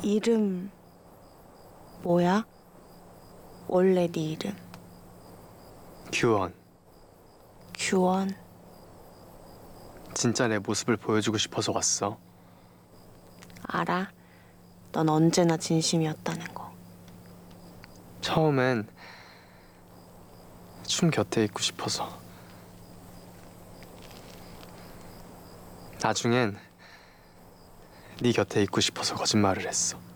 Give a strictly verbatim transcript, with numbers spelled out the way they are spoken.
이름 뭐야? 원래 네 이름. 규원. 규원. 진짜 내 모습을 보여주고 싶어서 왔어. 알아. 넌 언제나 진심이었다는 거. 처음엔 춤 곁에 있고 싶어서. 나중엔 네 곁에 있고 싶어서 거짓말을 했어.